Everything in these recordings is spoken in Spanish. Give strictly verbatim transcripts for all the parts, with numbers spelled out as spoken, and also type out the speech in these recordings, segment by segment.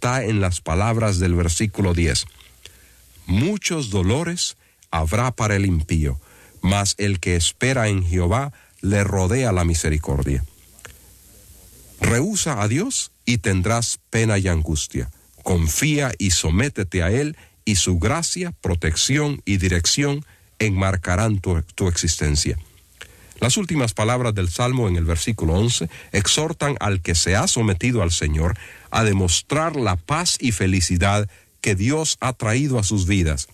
está en las palabras del versículo diez. Muchos dolores habrá para el impío, mas el que espera en Jehová le rodea la misericordia. Rehúsa a Dios y tendrás pena y angustia. Confía y sométete a Él, y su gracia, protección y dirección enmarcarán tu, tu existencia. Las últimas palabras del Salmo en el versículo once exhortan al que se ha sometido al Señor a demostrar la paz y felicidad que Dios ha traído a sus vidas.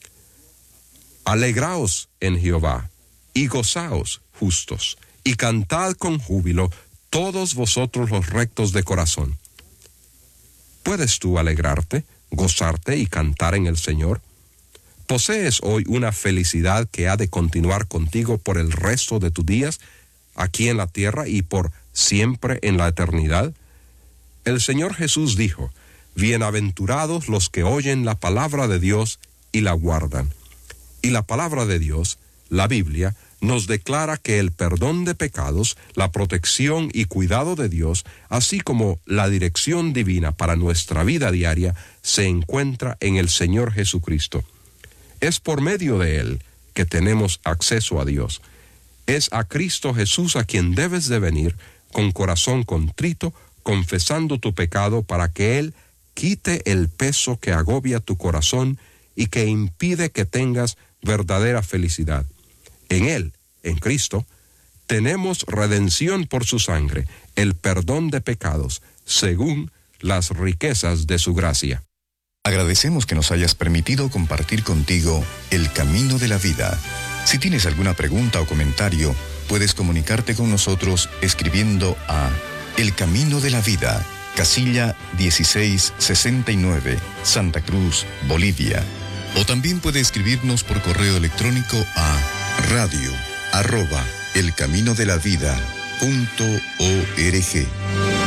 Alegraos en Jehová, y gozaos, justos, y cantad con júbilo todos vosotros los rectos de corazón. ¿Puedes tú alegrarte, gozarte y cantar en el Señor? ¿Posees hoy una felicidad que ha de continuar contigo por el resto de tus días, aquí en la tierra y por siempre en la eternidad? El Señor Jesús dijo: bienaventurados los que oyen la palabra de Dios y la guardan. Y la palabra de Dios, la Biblia, nos declara que el perdón de pecados, la protección y cuidado de Dios, así como la dirección divina para nuestra vida diaria, se encuentra en el Señor Jesucristo. Es por medio de Él que tenemos acceso a Dios. Es a Cristo Jesús a quien debes de venir con corazón contrito, confesando tu pecado para que Él quite el peso que agobia tu corazón y que impide que tengas verdadera felicidad. En Él, en Cristo, tenemos redención por su sangre, el perdón de pecados, según las riquezas de su gracia. Agradecemos que nos hayas permitido compartir contigo el camino de la vida. Si tienes alguna pregunta o comentario, puedes comunicarte con nosotros escribiendo a El Camino de la Vida, casilla dieciséis sesenta y nueve, Santa Cruz, Bolivia. O también puede escribirnos por correo electrónico a radio arroba elcaminodelavida punto org.